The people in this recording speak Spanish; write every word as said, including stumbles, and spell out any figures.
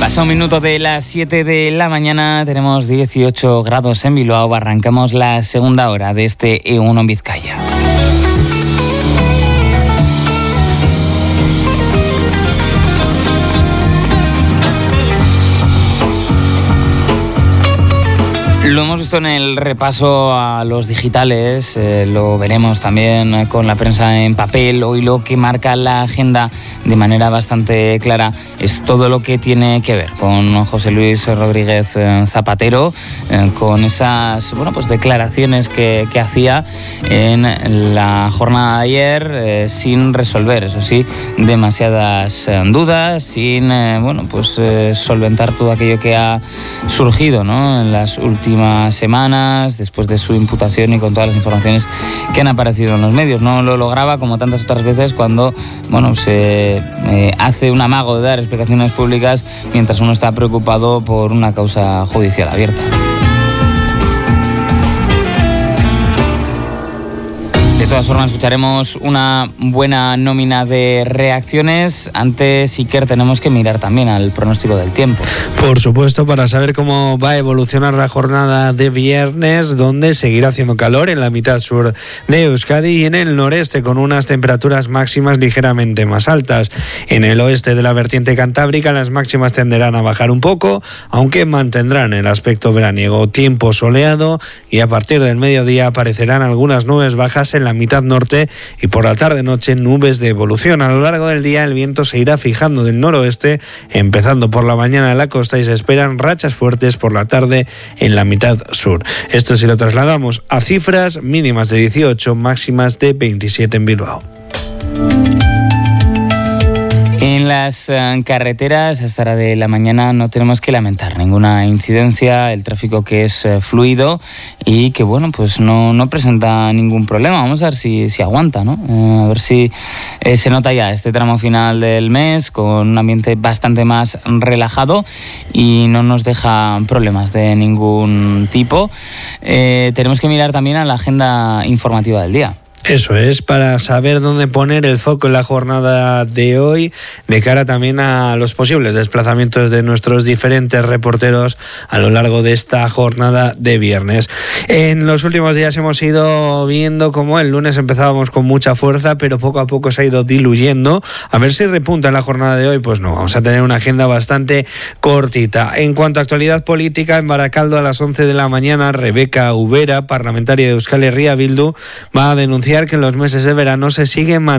Pasa un minuto de las siete de la mañana, tenemos dieciocho grados en Bilbao, arrancamos la segunda hora de este E uno en Vizcaya. Lo hemos visto en el repaso a los digitales, eh, lo veremos también con la prensa en papel. Hoy lo que marca la agenda de manera bastante clara es todo lo que tiene que ver con José Luis Rodríguez Zapatero, eh, con esas bueno, pues declaraciones que, que hacía en la jornada de ayer, eh, sin resolver, eso sí, demasiadas eh, dudas, sin eh, bueno, pues, eh, solventar todo aquello que ha surgido, ¿no?, en las últimas semanas, después de su imputación y con todas las informaciones que han aparecido en los medios. No lo lograba, como tantas otras veces, cuando bueno, se eh, hace un amago de dar explicaciones públicas mientras uno está preocupado por una causa judicial abierta. De todas formas, escucharemos una buena nómina de reacciones. Antes, Iker, tenemos que mirar también al pronóstico del tiempo. Por supuesto, para saber cómo va a evolucionar la jornada de viernes, donde seguirá haciendo calor en la mitad sur de Euskadi y en el noreste, con unas temperaturas máximas ligeramente más altas. En el oeste de la vertiente cantábrica, las máximas tenderán a bajar un poco, aunque mantendrán el aspecto veraniego. Tiempo soleado y a partir del mediodía aparecerán algunas nubes bajas en la mitad norte y por la tarde-noche nubes de evolución. A lo largo del día el viento se irá fijando del noroeste, empezando por la mañana en la costa, y se esperan rachas fuertes por la tarde en la mitad sur. Esto si lo trasladamos a cifras: mínimas de dieciocho, máximas de veintisiete en Bilbao. En las uh, carreteras, a esta hora de la mañana, no tenemos que lamentar ninguna incidencia, el tráfico que es uh, fluido y que, bueno, pues no, no presenta ningún problema. Vamos a ver si, si aguanta, ¿no? Eh, a ver si eh, se nota ya este tramo final del mes con un ambiente bastante más relajado y no nos deja problemas de ningún tipo. Eh, tenemos que mirar también a la agenda informativa del día. Eso es, para saber dónde poner el foco en la jornada de hoy, de cara también a los posibles desplazamientos de nuestros diferentes reporteros a lo largo de esta jornada de viernes. En los últimos días hemos ido viendo cómo el lunes empezábamos con mucha fuerza, pero poco a poco se ha ido diluyendo. A ver si repunta en la jornada de hoy. Pues no, vamos a tener una agenda bastante cortita. En cuanto a actualidad política, en Baracaldo a las once de la mañana, Rebeca Ubera, parlamentaria de Euskal Herria Bildu, va a denunciar que en los meses de verano se sigue manteniendo